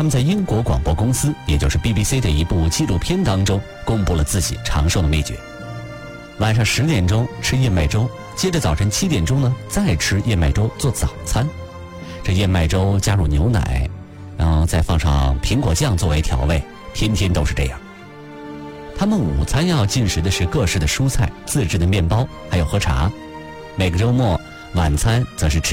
他们在英国广播公司，也就是 BBC 的一部纪录片当中，公布了自己长寿的秘诀。晚上10点钟吃燕麦粥，接着早晨7点钟呢再吃燕麦粥做早餐。这燕麦粥加入牛奶，然后再放上苹果酱作为调味，天天都是这样。他们午餐要进食的是各式的蔬菜、自制的面包，还有喝茶。每个周末晚餐则是吃